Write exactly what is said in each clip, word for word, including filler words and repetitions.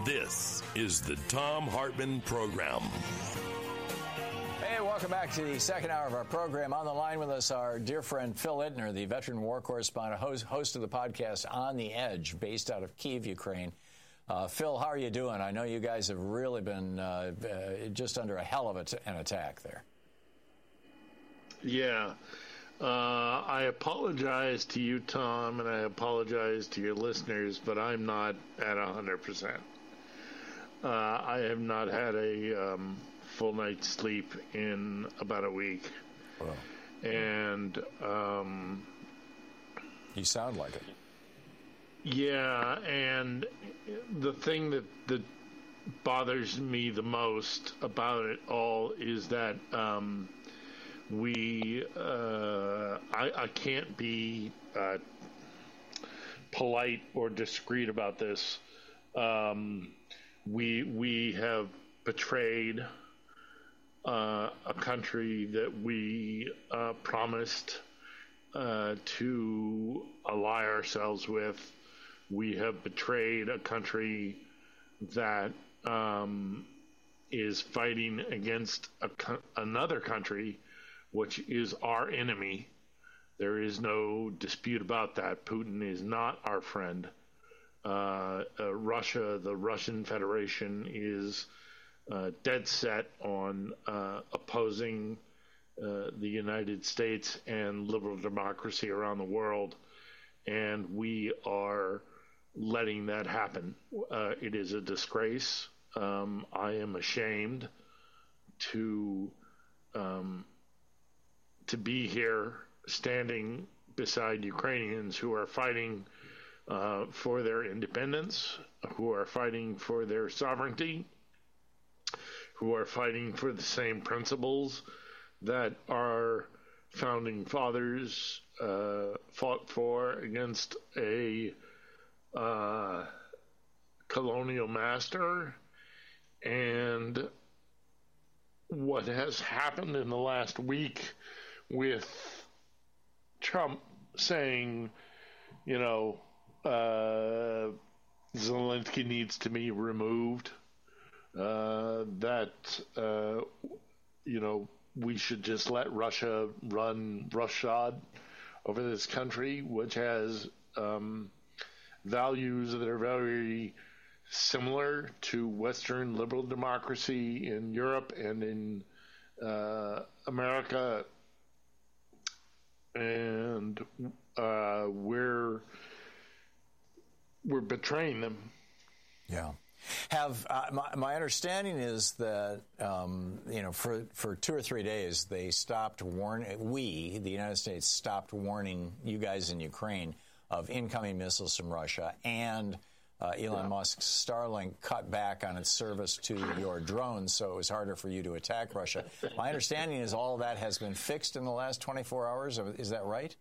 This is the Thom Hartmann Program. Hey, welcome back to the second hour of our program. On the line with us, our dear friend Phil Ittner, the veteran war correspondent, host, host of the podcast On the Edge, based out of Kyiv, Ukraine. Uh, Phil, how are you doing? I know you guys have really been uh, uh, just under a hell of a t- an attack there. Yeah. Uh, I apologize to you, Tom, and I apologize to your listeners, but I'm not at one hundred percent. Uh, I have not had a um, full night's sleep in about a week. Wow. And um, you sound like it. Yeah, and the thing that, that bothers me the most about it all is that um, we, uh, I, I can't be uh, polite or discreet about this. Um, we we have betrayed uh, a country that we uh, promised uh, to ally ourselves with. We have betrayed a country that um, is fighting against a co- another country, which is our enemy. There is no dispute about that. Putin is not our friend. Uh, uh, Russia, the Russian Federation, is uh, dead set on uh, opposing uh, the United States and liberal democracy around the world, and we are letting that happen. Uh, it is a disgrace. Um, I am ashamed to um, to be here standing beside Ukrainians who are fighting uh, for their independence, who are fighting for their sovereignty, who are fighting for the same principles that our founding fathers uh, fought for against a uh, colonial master. And what has happened in the last week with Trump saying, you know, uh, Zelensky needs to be removed, uh, that, uh, you know, we should just let Russia run roughshod over this country, which has um, values that are very similar to Western liberal democracy in Europe and in uh, America. And uh, we're we're betraying them. Yeah. Have uh, my, my understanding is that um, you know for for two or three days they stopped warning. We, the United States, stopped warning you guys in Ukraine of incoming missiles from Russia, and uh, Elon yeah. Musk's Starlink cut back on its service to your drones, so it was harder for you to attack Russia. My understanding is all that has been fixed in the last twenty-four hours. Is that right?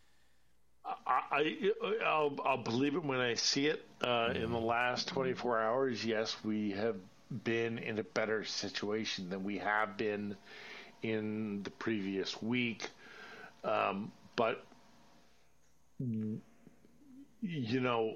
I, I'll, I'll believe it when I see it. Uh, in the last twenty-four hours, yes, we have been in a better situation than we have been in the previous week. Um, but, you know,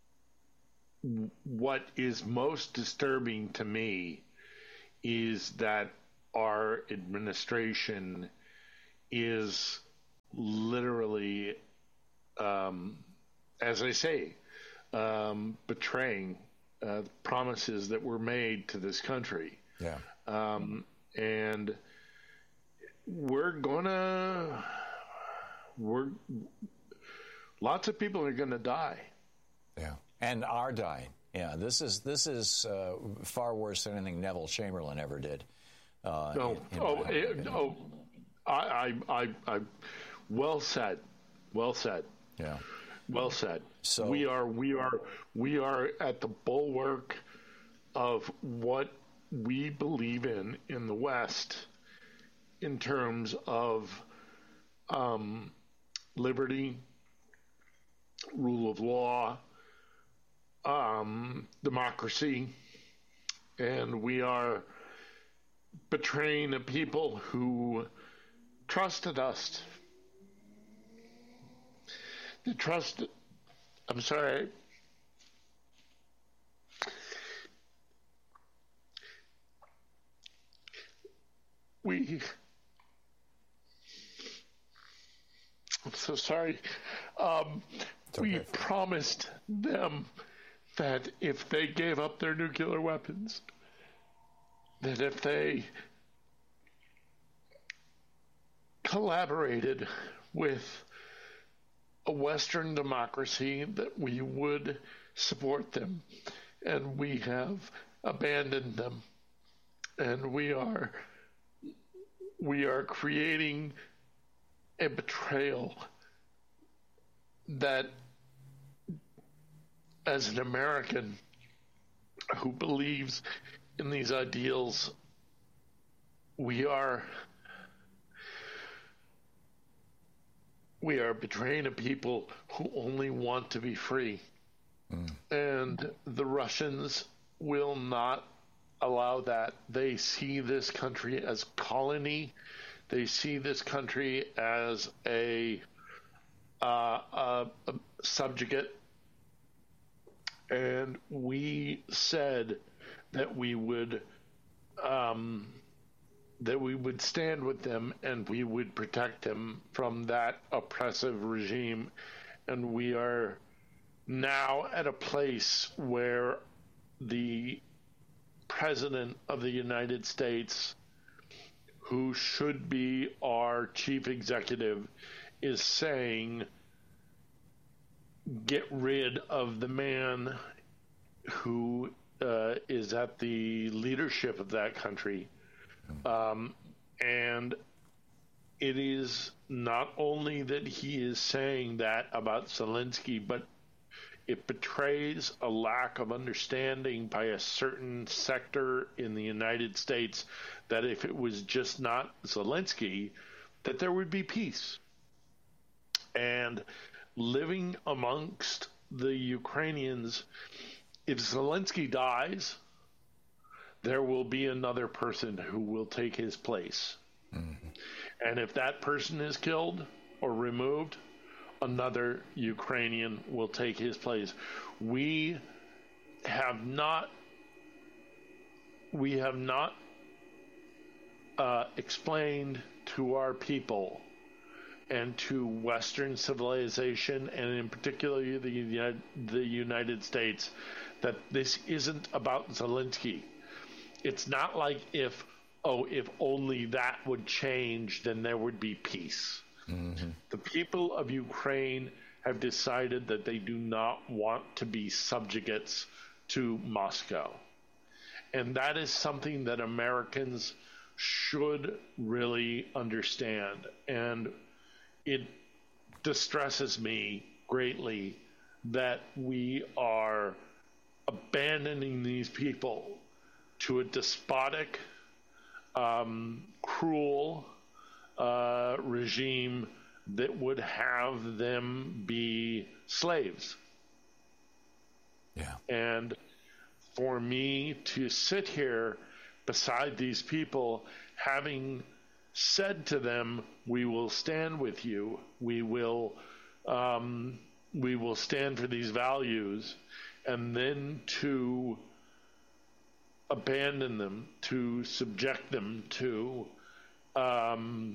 what is most disturbing to me is that our administration is literally, Um, as I say, um, betraying uh, promises that were made to this country. Yeah. Um, and we're gonna, we're, lots of people are gonna die. Yeah. And are dying. Yeah. This is, this is uh, far worse than anything Neville Chamberlain ever did. Uh, no. in, in oh, it, oh, I, I, I, I, well said. Well said. Yeah. Well said. So we are we are we are at the bulwark of what we believe in in the West in terms of um, liberty, rule of law, um, democracy, and we are betraying the people who trusted us. The trust, I'm sorry, we, I'm so sorry, um, we okay. promised them that if they gave up their nuclear weapons, that if they collaborated with a Western democracy, that we would support them. And we have abandoned them. And we are we are creating a betrayal that, as an American who believes in these ideals, we are we are betraying a people who only want to be free. Mm. And the Russians will not allow that. They see this country as colony. They see this country as a, uh, a, a subjugate. And we said that we would um, that we would stand with them and we would protect them from that oppressive regime. And we are now at a place where the President of the United States, who should be our chief executive, is saying, get rid of the man who uh, is at the leadership of that country. Um, and it is not only that he is saying that about Zelensky, but it betrays a lack of understanding by a certain sector in the United States that if it was just not Zelensky, that there would be peace. And living amongst the Ukrainians, if Zelensky dies, there will be another person who will take his place. Mm-hmm. And if that person is killed or removed, another Ukrainian will take his place. We have not, we have not uh, explained to our people and to Western civilization, and in particular the United, the United States, that this isn't about Zelensky. It's not like if, oh, if only that would change, then there would be peace. Mm-hmm. The people of Ukraine have decided that they do not want to be subjugates to Moscow. And that is something that Americans should really understand. And it distresses me greatly that we are abandoning these people to a despotic, um, cruel uh, regime that would have them be slaves. Yeah. And for me to sit here beside these people, having said to them, we will stand with you, we will, um, we will stand for these values, and then to abandon them, to subject them to um,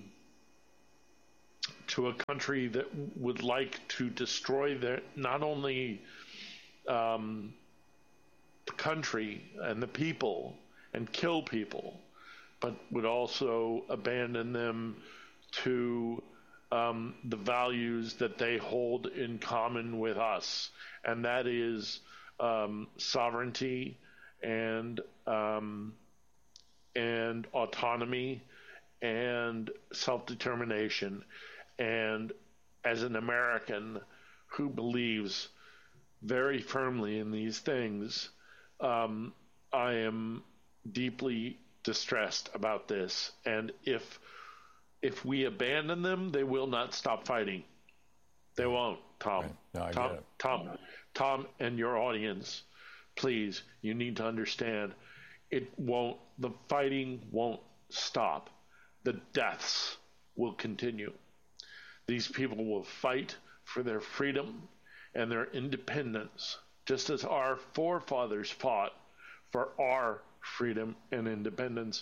to a country that would like to destroy their, not only um, the country and the people and kill people, but would also abandon them to um, the values that they hold in common with us, and that is um, sovereignty and um, and autonomy and self-determination. And as an American who believes very firmly in these things, um, I am deeply distressed about this. And if if we abandon them, they will not stop fighting. They won't, Tom. Right. No, I Tom, get it. Tom, Tom, and your audience, please, you need to understand, it won't. The fighting won't stop. The deaths will continue. These people will fight for their freedom and their independence, just as our forefathers fought for our freedom and independence.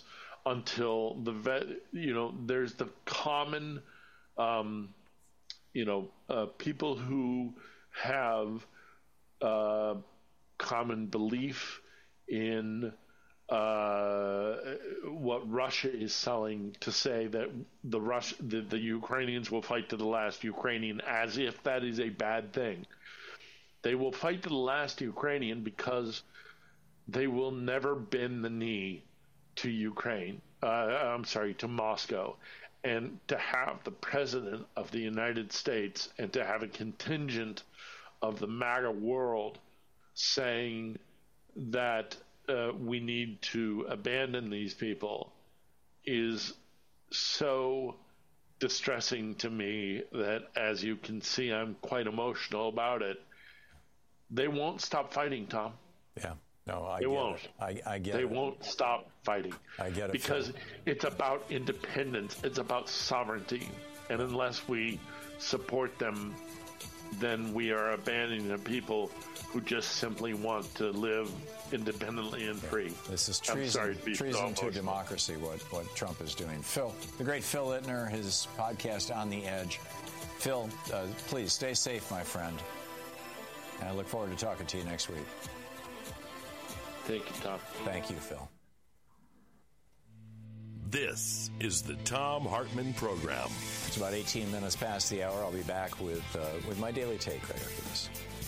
until the vet, you know, there's the common, um, you know, uh, people who have uh, common belief in uh, what Russia is selling to say that the Rus- the, the Ukrainians will fight to the last Ukrainian, as if that is a bad thing. They will fight to the last Ukrainian because they will never bend the knee to Ukraine, uh, I'm sorry, to Moscow. And to have the president of the United States and to have a contingent of the MAGA world saying that uh, we need to abandon these people is so distressing to me that, as you can see, I'm quite emotional about it. They won't stop fighting, Tom. Yeah. No, I they get won't. It. I, I get they it. They won't stop fighting. I get it. Because Phil. It's about independence. It's about sovereignty. And unless we support them, then we are abandoning the people who just simply want to live independently and free. This is treason, to, treason to democracy, what, what Trump is doing. Phil, the great Phil Ittner, his podcast On the Edge. Phil, uh, please stay safe, my friend. And I look forward to talking to you next week. Thank you, Tom. Thank you, Phil. This is the Thom Hartmann Program. It's about eighteen minutes past the hour. I'll be back with uh, with my daily take right after this.